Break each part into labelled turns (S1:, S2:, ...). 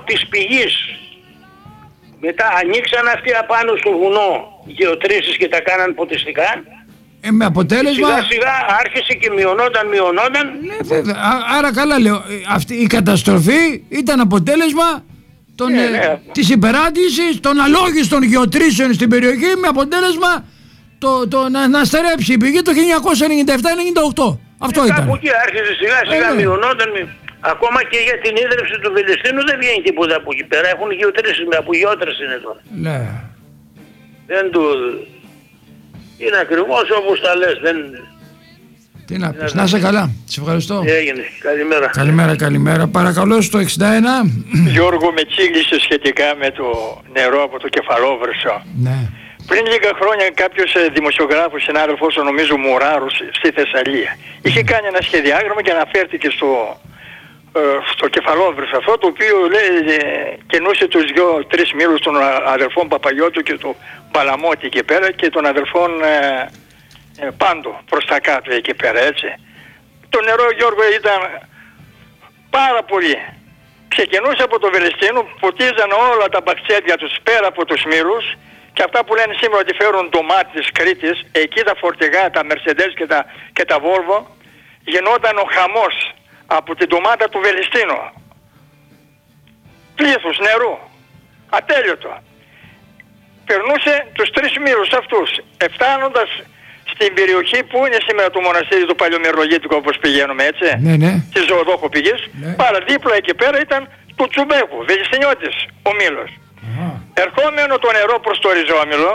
S1: της πηγής. Μετά ανοίξαν αυτοί απάνω στο βουνό γεωτρήσεις και τα κάναν ποτιστικά.
S2: Με αποτέλεσμα...
S1: Σιγά σιγά άρχισε και μειωνόταν.
S2: Ναι, βέβαια. Άρα καλά λέω, αυτή η καταστροφή ήταν αποτέλεσμα της υπεράντησης των αλόγιστων γεωτρήσεων στην περιοχή, με αποτέλεσμα να στερέψει η πηγή το 1997-98. Αυτό ήταν.
S1: Κάπου εκεί άρχισε σιγά σιγά μειωνόταν. Ακόμα και για την ίδρυψη του Βελιστίνου δεν βγαίνει τίποτα από εκεί πέρα. Έχουν γεωτρήσεις, με απογειώτρες είναι τώρα.
S2: Ναι.
S1: Δεν του... Είναι ακριβώς όπως τα λες.
S2: Τι να πεις, να είσαι καλά. Σε ευχαριστώ.
S1: Έγινε. Καλημέρα.
S2: Καλημέρα. Παρακαλώ στο 61.
S3: Γιώργο, με τσίγλισε σχετικά με το νερό από το Κεφαλόβρυσο.
S2: Ναι.
S3: Πριν λίγα χρόνια κάποιος δημοσιογράφος, συνάδελφος, νομίζω Μουράρος, στη Θεσσαλία, είχε κάνει ένα σχεδιάγραμμα και αναφέρθηκε στο Κεφαλόβρυσο αυτό, το οποίο λέει κενούσε τους 2-3 μήλους των αδελφών Παπαγιώτου και του Παλαμώτη εκεί πέρα και των αδελφών Πάντο προς τα κάτω εκεί πέρα, έτσι. Το νερό, Γιώργο, ήταν πάρα πολύ. Ξεκινούσε από το Βελιστίνο, ποτίζαν όλα τα μπαξέτια τους πέρα από τους μήλους και αυτά που λένε σήμερα ότι φέρουν ντομάτι της Κρήτης, εκεί τα φορτηγά, τα Mercedes και τα Volvo, γινόταν ο χαμός από την ντομάτα του Βελιστίνου. Πλήθους νερού, ατέλειωτο. Περνούσε τους 3 μήλους αυτούς, φτάνοντας στην περιοχή που είναι σήμερα το μοναστήρι του Παλαιομυρολογίτικου, όπως πηγαίνουμε, έτσι,
S2: ναι.
S3: της Ζωοδόχου πηγής, παραδίπλα εκεί πέρα ήταν του Τσουμπέκου, Βελιστινιώτης, ο μήλος. Ερχόμενο το νερό προς το Ριζόμυλο,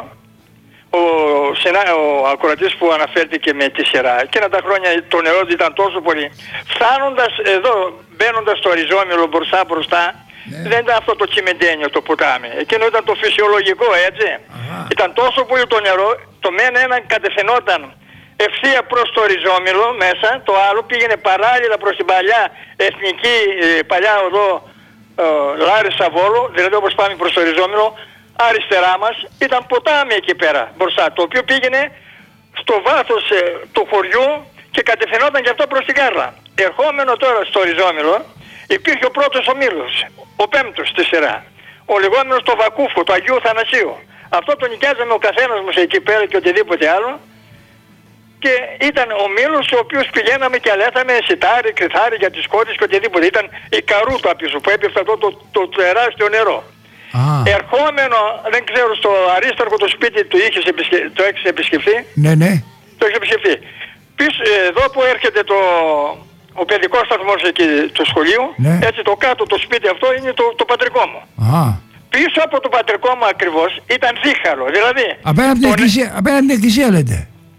S3: ο ακροατής που αναφέρθηκε με τη σειρά, εκείνα τα χρόνια το νερό ήταν τόσο πολύ, φτάνοντας εδώ, μπαίνοντας στο Ριζόμυλο μπροστά, δεν ήταν αυτό το τσιμεντένιο το ποτάμι, εκείνο ήταν το φυσιολογικό, έτσι. Ήταν τόσο πολύ το νερό, το μένα έναν κατευθυνόταν ευθεία προς το Ριζόμυλο μέσα, το άλλο πήγαινε παράλληλα προς την παλιά εθνική, παλιά οδό Λάρισα Βόλο, δηλαδή όπως πάμε προς το Ριζόμυλο, αριστερά μας ήταν ποτάμι εκεί πέρα μπροστά, το οποίο πήγαινε στο βάθος του χωριού και κατευθυνόταν και αυτό προς την Κάρλα. Ερχόμενο τώρα στο Ριζόμυλο υπήρχε ο πρώτος ο μήλος, ο πέμπτος στη σειρά, ο λεγόμενος το Βακούφο, του Αγίου Θανασίου. Αυτό το νοικιάζαμε ο καθένας μας εκεί πέρα και οτιδήποτε άλλο και ήταν ο μήλος ο οποίος πηγαίναμε και αλέθαμε σιτάρι, κρυθάρι για τις κότες και οτιδήποτε. Ήταν η καρούτα πίσω που έπεφτε αυτό το τεράστιο νερό. Ερχόμενο, δεν ξέρω, στο Αρίσταρχο το σπίτι του το έχεις επισκεφθεί.
S2: Ναι.
S3: Το έχεις επισκεφθεί. Πίσω, εδώ που έρχεται ο παιδικός σταθμός εκεί του σχολείου, έτσι το κάτω το σπίτι αυτό είναι το πατρικό μου. Πίσω από το πατρικό μου ακριβώς ήταν δίχαλο, δηλαδή...
S2: Απέναντι την εκκλησία λέτε.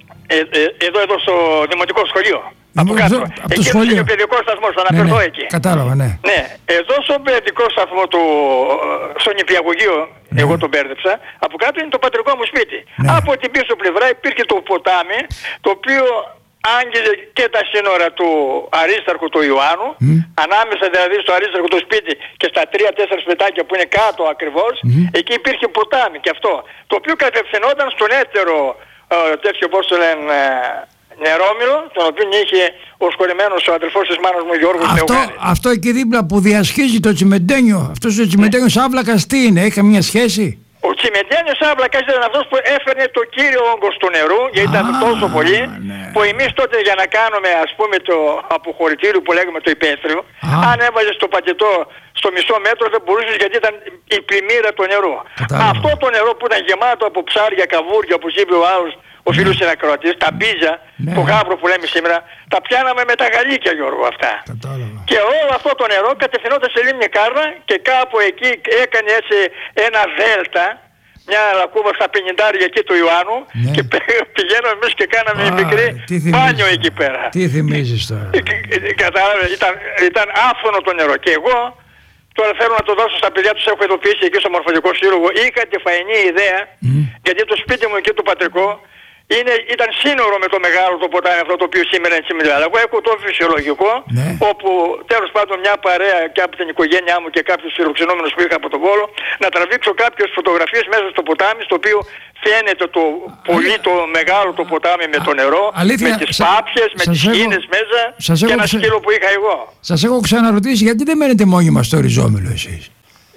S3: Εδώ στο δημοτικό σχολείο.
S2: Από κάτω.
S3: Εκεί είναι ο παιδικός σταθμός, θα αναφερθώ εκεί.
S2: Κατάλαβα, ναι.
S3: Ναι, εδώ στο παιδικό σταθμό στο νηπιαγωγείο, εγώ τον μπέρδεψα, από κάτω είναι το πατρικό μου σπίτι. Από την πίσω πλευρά υπήρχε το ποτάμι, το οποίο άγγιζε και τα σύνορα του Αρίσταρχου του Ιωάννου, ανάμεσα δηλαδή στο Αρίσταρχο το σπίτι και στα 3-4 σπιτάκια που είναι κάτω ακριβώς, εκεί υπήρχε ποτάμι και αυτό, το οποίο κατευθυνόταν στον έτερο τέτοιο, πώς το λένε, νερόμυλο, τον οποίο είχε ο σκορεμένος ο αδελφός της μάνας μου Γιώργος Θεογάνης.
S2: Αυτό εκεί δίπλα που διασχίζει το τσιμεντένιο, αυτός ο τσιμεντένιος Άβλακας τι είναι, έχει καμία σχέση?
S3: Ο τσιμεντένιος Άβλακας ήταν αυτός που έφερνε το κύριο όγκος του νερού, γιατί ήταν τόσο πολύ, που εμείς τότε για να κάνουμε, ας πούμε, το αποχωρητήριο που λέγαμε το υπαίθριο, αν έβαζες το πακετό στο μισό μέτρο δεν μπορούσες, γιατί ήταν η πλημμύρα του νερού. Αυτό το νερό που ήταν γεμάτο από ψάρια, καβούρια, όπως είπε ο άλλος, ο φίλος συνακροατής, τα μπίζα, το γάβρο που λέμε σήμερα, τα πιάναμε με τα γαλίκια, Γιώργο, αυτά. Και όλο αυτό το νερό κατευθυνόταν σε Λίμνη Κάρλα και κάπου εκεί έκανε έτσι ένα δέλτα, μια λακκούβα στα 50 εκεί του Ιωάννου, και πηγαίναμε εμείς και κάναμε μικρή μπάνιο εκεί πέρα.
S2: Τι θυμίζεις τώρα?
S3: Κατάλαβε, ήταν άφθονο το νερό. Και εγώ τώρα θέλω να το δώσω στα παιδιά, τους έχω ειδοποιήσει εκεί στο Μορφωτικό Σύλλογο. Είχα τη φαϊνή ιδέα, γιατί το σπίτι μου εκεί το πατρικό ήταν σύνορο με το μεγάλο το ποτάμι αυτό το οποίο σήμερα είναι σήμερα. Εγώ έχω το φυσιολογικό, όπου τέλος πάντων μια παρέα και από την οικογένειά μου και κάποιους φιλοξενούμενους που είχα από τον Βόλο, να τραβήξω κάποιες φωτογραφίες μέσα στο ποτάμι, στο οποίο φαίνεται το πολύ το μεγάλο το ποτάμι με το νερό, με τις πάπιες, με τις σκήνες μέσα και ένα σκύλο που είχα εγώ.
S2: Σας έχω ξαναρωτήσει γιατί δεν μένετε μόνοι μας στο Ριζόμυλο εσείς?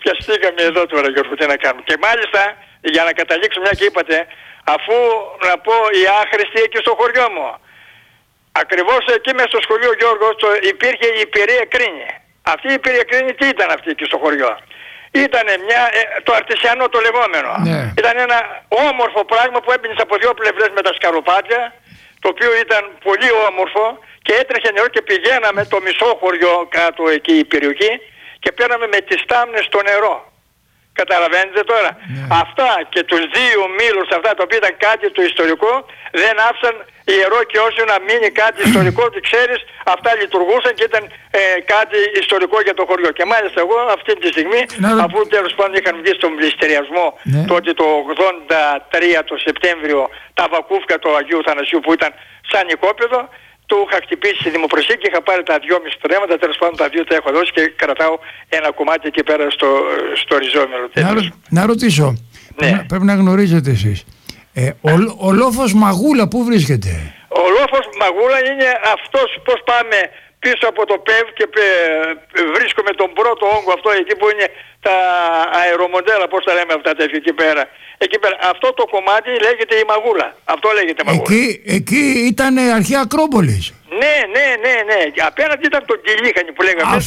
S3: Πιαστήκαμε εδώ τώρα, Γιώργο, τι να κάνουμε. Και μάλιστα, για να καταλήξω, μια και είπατε, αφού να πω η άχρηστη εκεί στο χωριό μου. Ακριβώς εκεί μες στο σχολείο, Γιώργο, υπήρχε η υπηρεία κρίνη. Αυτή η υπηρεία κρίνη τι ήταν αυτή εκεί στο χωριό? Ήταν το αρτισιανό το λεγόμενο. Ναι. Ήταν ένα όμορφο πράγμα που έμπαινε από δύο πλευρές με τα σκαλοπάτια, το οποίο ήταν πολύ όμορφο και έτρεχε νερό και πηγαίναμε το μισό χωριό κάτω εκεί η περιοχή και πέραμε με τις τάμνες στο νερό. Καταλαβαίνετε τώρα. Ναι. Αυτά και τους δύο μήλους αυτά τα οποία ήταν κάτι το ιστορικό δεν άφησαν ιερό και όσοι να μείνει κάτι ιστορικό ότι ξέρεις αυτά λειτουργούσαν και ήταν κάτι ιστορικό για το χωριό. Και μάλιστα εγώ αυτή τη στιγμή αφού τέλος πάντων είχαν βγει στον πληστηριασμό τότε το 83 το Σεπτέμβριο τα βακούφια του Αγίου Θανασίου που ήταν σαν οικόπεδο, του είχα χτυπήσει στη δημοπροσία και είχα πάρει τα 2,5 τρέματα, τέλος πάντων τα 2 τα έχω δώσει και κρατάω ένα κομμάτι εκεί πέρα στο ριζόμενο.
S2: Να ρωτήσω, ναι. Πρέπει να γνωρίζετε εσείς, ο λόφος Μαγούλα πού βρίσκεται?
S3: Ο λόφος Μαγούλα είναι αυτός, πώς πάμε πίσω από το ΠΕΒ και βρίσκουμε τον πρώτο όγκο αυτό εκεί που είναι τα αερομοντέλα, πώς τα λέμε αυτά τέτοια εκεί πέρα. Εκεί πέρα. Αυτό το κομμάτι λέγεται η Μαγούλα. Αυτό λέγεται Μαγούλα.
S2: Εκεί ήταν αρχαία Ακρόπολης.
S3: Ναι. Απέναντι ήταν το Κιλίχανη που λέγαμε.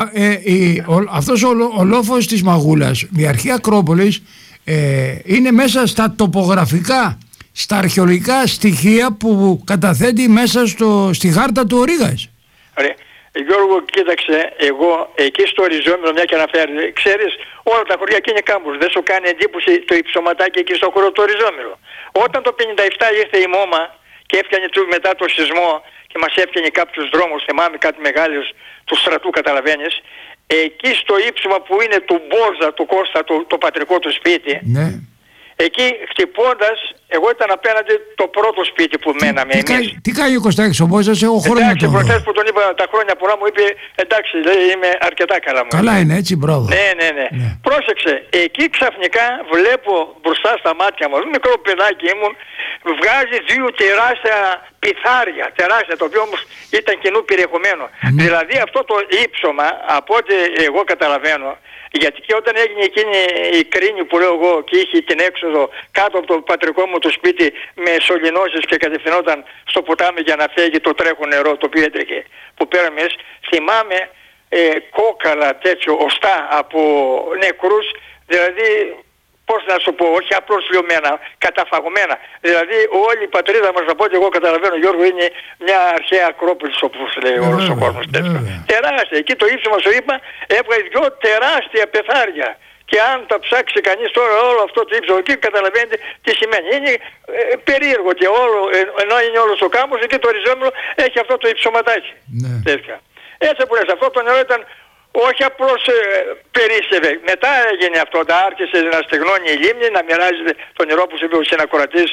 S2: Αυτός ο λόφος της Μαγούλας, η αρχαία Ακρόπολης, είναι μέσα στα τοπογραφικά, στα αρχαιολογικά στοιχεία που καταθέτει μέσα στη χάρτα του Ορίγας.
S3: Ωραία. Γιώργο, κοίταξε, εγώ εκεί στο οριζόμενο, μια και αναφέρει, ξέρεις, όλα τα χωριά εκεί είναι κάμπους. Δεν σου κάνει εντύπωση το υψωματάκι εκεί στο χώρο του οριζόμενου? Όταν το 57 ήρθε η ΜΟΜΑ και έφτιανε μετά το σεισμό και μας έφτιανε κάποιους δρόμους, θυμάμαι κάτι μεγάλους του στρατού, καταλαβαίνεις, εκεί στο ύψωμα που είναι του Μπόρζα, του Κώστα, το πατρικό του σπίτι, ναι. Εκεί χτυπώντας, εγώ ήταν απέναντι το πρώτο σπίτι που μέναμε εμείς.
S2: Τι κάνει ο Κωστάκης ο Μπόζας, έχω χρόνια
S3: τώρα. Εντάξει, προχθές που τον είπα τα χρόνια πολλά μου είπε, εντάξει, λέει, είμαι αρκετά καλά μου.
S2: Καλά είναι έτσι, μπράβο.
S3: Ναι. Πρόσεξε, εκεί ξαφνικά βλέπω μπροστά στα μάτια μου, μικρό παιδάκι ήμουν, βγάζει δύο τεράστια πιθάρια, τεράστια, το οποίο όμως ήταν κοινού περιεχομένου. Δηλαδή αυτό το ύψωμα, από ό,τι εγώ καταλαβαίνω, γιατί και όταν έγινε εκείνη η κρίνη που λέω εγώ και είχε την έξοδο κάτω από το πατρικό μου το σπίτι με σωληνώσεις και κατευθυνόταν στο ποτάμι για να φύγει το τρέχον νερό το οποίο έτρεχε που πέραμε, θυμάμαι κόκαλα τέτοιο οστά από νεκρούς, δηλαδή πώς να σου πω, όχι απλώς λιωμένα, καταφαγωμένα. Δηλαδή όλη η πατρίδα μας, από ό,τι εγώ καταλαβαίνω, Γιώργο, είναι μια αρχαία Ακρόπολη όπως λέει όλος ο κόσμος. Τεράστια. Εκεί το ύψωμα σου είπα έβγαλε δυο τεράστια πεθάρια. Και αν τα ψάξει κανείς τώρα όλο αυτό το ύψωμα εκεί καταλαβαίνετε τι σημαίνει. Είναι περίεργο και ενώ είναι όλος ο κάμπος, εκεί το οριζόμενο έχει αυτό το υψωματάκι. Τέτοια. Έτσι που λες, αυτό το νερό ήταν όχι απλώς περίσσευε. Μετά έγινε αυτό, άρχισε να στεγνώνει η λίμνη, να μοιράζεται το νερό που είπε ο συνακροατής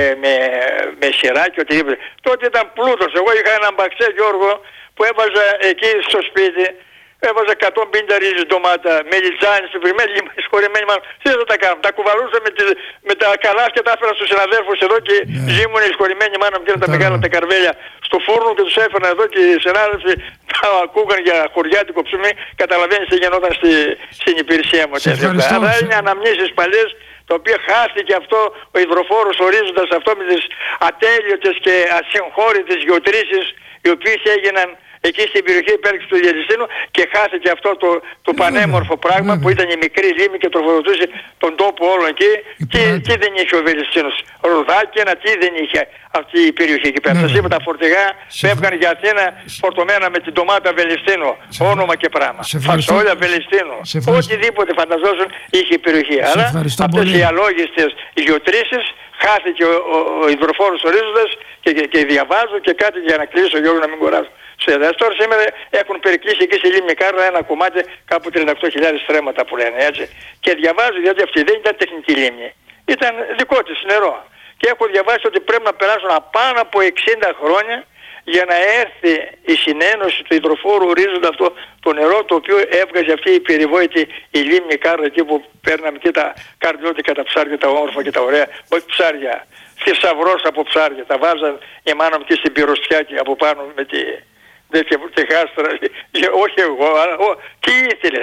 S3: με σειρά και οτιδήποτε. Τότε ήταν πλούτος. Εγώ είχα έναν μπαξέ, Γιώργο, που έβαζα εκεί στο σπίτι, έβαζα 150 ρίζες ντομάτα, μελιτζάνι, συμπληρωμένη, συγχωρεμένη μάλλον. Τι θα τα κάνω, τα κουβαλούσα με τα καλάθια, τα έφερα στους συναδέλφους εδώ και ζήμουν οι συγχωρημένοι μάνα μου και τα μεγάλα τα καρβέλια στο φούρνο και τους έφερα εδώ και οι συνάδελφοι τα ακούγαν για χωριάτικο ψωμί. Καταλαβαίνεις τι γινόταν στην υπηρεσία μου. Αλλά είναι αναμνήσεις παλιές, το οποίο χάθηκε αυτό ο υδροφόρος ορίζοντας αυτό με τις ατέλειωτες και ασυγχώρητες γεωτρήσεις οι οποίες έγιναν εκεί στην περιοχή υπέρξης του Διελιστίνου και χάθηκε αυτό το πανέμορφο πράγμα που ήταν η μικρή λίμνη και τροφοδοτούσε τον τόπο όλο εκεί. Τι δεν είχε ο Βελιστίνος? Ρουδάκια, τι δεν είχε αυτή η περιοχή εκεί πέρα. Σας είπα τα φορτηγά φεύγαν για Αθήνα φορτωμένα με την ντομάτα Βελιστίνου, όνομα και πράγμα. Φασόλια Βελιστίνου. Οτιδήποτε φανταζόσουν είχε η περιοχή. Αλλά αυτές οι αλόγιστες γεωτρήσεις χάθηκε ο υδροφόρος ορίζοντας και διαβάζω και κάτι για να κλείσω, Γιώργο, να μην κουράζω. Τώρα σήμερα έχουν περικλείσει εκεί στη Λίμνη Κάρνα ένα κομμάτι κάπου 38.000 στρέμματα που λένε έτσι. Και διαβάζω, διότι αυτή δεν ήταν τεχνική λίμνη. Ήταν δικό της νερό. Και έχω διαβάσει ότι πρέπει να περάσουν πάνω από 60 χρόνια για να έρθει η συνένωση του υδροφόρου ορίζοντα αυτό το νερό το οποίο έβγαζε αυτή η περιβόητη η Λίμνη Κάρνα εκεί που παίρναμε και τα καρδιώτικα τα ψάρια, τα όμορφα και τα ωραία. Όχι ψάρια, θησαυρός από ψάρια. Τα βάζαν η μάνα μου και στην πυροστιά και από πάνω με τη... και χάστρα, όχι εγώ, αλλά τι ήθελες?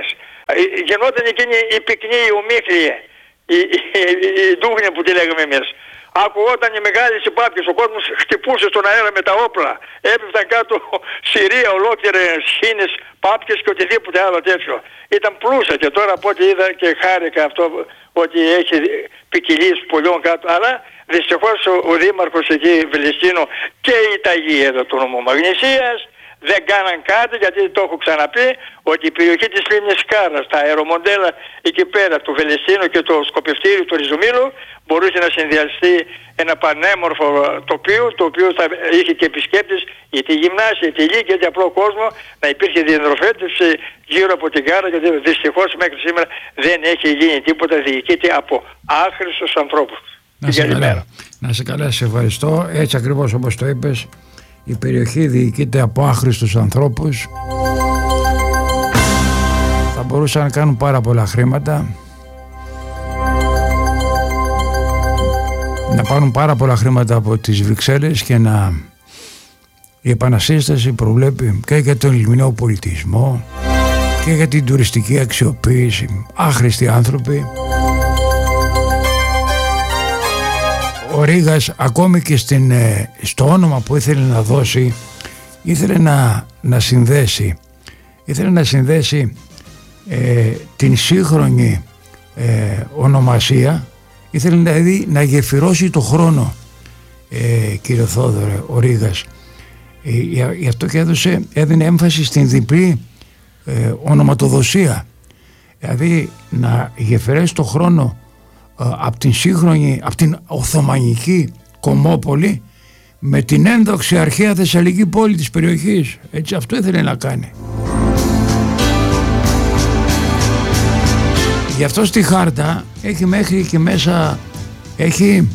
S3: Γινόταν εκείνη η πυκνή, η ομίχλη, η ντούγνια που τη λέγαμε εμείς. Ακουγόταν οι μεγάλες οι πάπκες, ο κόσμος χτυπούσε στον αέρα με τα όπλα. Έπεφταν κάτω Συρία ολόκληρες σχήνες, πάπκες και οτιδήποτε άλλο τέτοιο. Ήταν πλούσια και τώρα από ό,τι είδα και χάρηκα αυτό ότι έχει ποικιλίες πολιών κάτω. Αλλά δυστυχώς ο δήμαρχος εκεί Βελιστίνου και η Ταγή εδώ του νομού Μαγνησίας δεν κάναν κάτι, γιατί το έχω ξαναπεί ότι η περιοχή της Λίμνης Κάρας, τα αερομοντέλα εκεί πέρα του Βελιστίνου και το σκοπευτήριο του Ριζομήλου μπορούσε να συνδυαστεί ένα πανέμορφο τοπίο, το οποίο θα είχε και επισκέπτες είτε γυμνάσια, είτε λύκεια, είτε απλό κόσμο, να υπήρχε διαδροφέτευση γύρω από την Κάρα, γιατί δυστυχώς μέχρι σήμερα δεν έχει γίνει τίποτα, διοικείται από άχρηστους ανθρώπους.
S2: Να σε καλά, σε ευχαριστώ. Έτσι ακριβώς όπως το είπες, η περιοχή διοικείται από άχρηστους ανθρώπους. Θα μπορούσαν να κάνουν πάρα πολλά χρήματα, να πάρουν πάρα πολλά χρήματα από τις Βρυξέλλες και η επανασύσταση προβλέπει και για τον ελληνικό πολιτισμό και για την τουριστική αξιοποίηση. Άχρηστοι άνθρωποι. Ο Ρήγας ακόμη και στο όνομα που ήθελε να δώσει, ήθελε να συνδέσει την σύγχρονη ονομασία, ήθελε δηλαδή να γεφυρώσει το χρόνο, κύριε Θόδωρε, ο Ρήγας. Γι' αυτό και έδινε έμφαση στην διπλή ονοματοδοσία, δηλαδή να γεφυρέσει το χρόνο από την σύγχρονη, από την Οθωμανική Κομμόπολη με την ένδοξη αρχαία Θεσσαλική πόλη της περιοχής. Έτσι αυτό ήθελε να κάνει. Γι' αυτό στη χάρτα έχει μέχρι και μέσα, έχει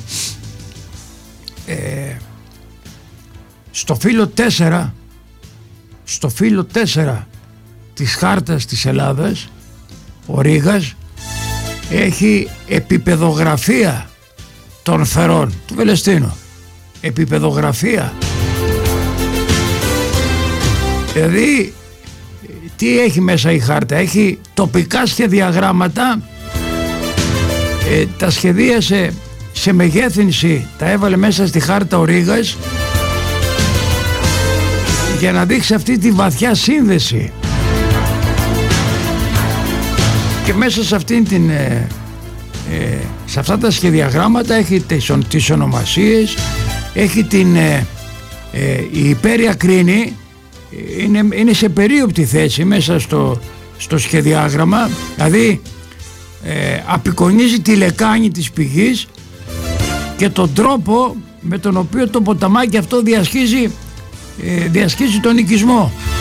S2: στο φύλλο 4 της χάρτας της Ελλάδας, ο Ρήγας έχει επίπεδογραφία των Φερών του Βελεστίνου. Επίπεδογραφία. Δηλαδή τι έχει μέσα η χάρτα? Έχει τοπικά σχεδιαγράμματα, τα σχεδίασε σε μεγέθυνση, τα έβαλε μέσα στη χάρτα ο Ρήγας για να δείξει αυτή τη βαθιά σύνδεση. Και μέσα σε αυτήν σε αυτά τα σχεδιαγράμματα έχει τις ονομασίες, έχει η υπέρεια Κρίνη είναι σε περίοπτη θέση μέσα στο σχεδιάγραμμα, δηλαδή απεικονίζει τη λεκάνη της πηγής και τον τρόπο με τον οποίο το ποταμάκι αυτό διασχίζει τον οικισμό.